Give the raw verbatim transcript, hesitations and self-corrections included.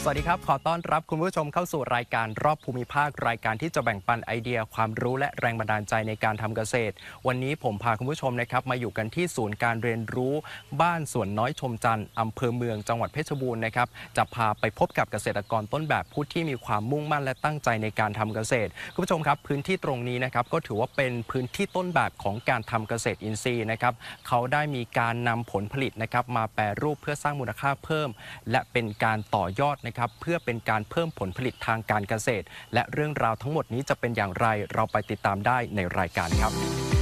สวัสดีครับขอต้อนรับคุณผู้ชมเข้าสู่รายการรอบภูมิภาครายการที่จะแบ่งปันไอเดียความรู้และแรงบันดาลใจในการทำเกษตรวันนี้ผมพาคุณผู้ชมนะครับมาอยู่กันที่ศูนย์การเรียนรู้บ้านสวนน้อยชมจันทร์อำเภอเมืองจังหวัดเพชรบูรณ์นะครับจะพาไปพบกับเกษตรกรต้นแบบผู้ที่มีความมุ่งมั่นและตั้งใจในการทำเกษตรคุณผู้ชมครับพื้นที่ตรงนี้นะครับก็ถือว่าเป็นพื้นที่ต้นแบบของการทำเกษตรอินทรีย์นะครับเขาได้มีการนำผลผลิตนะครับมาแปรรูปเพื่อสร้างมูลค่าเพิ่มและเป็นการต่อยอดนะครับเพื่อเป็นการเพิ่มผลผลิตทางการเกษตรและเรื่องราวทั้งหมดนี้จะเป็นอย่างไรเราไปติดตามได้ในรายการครับ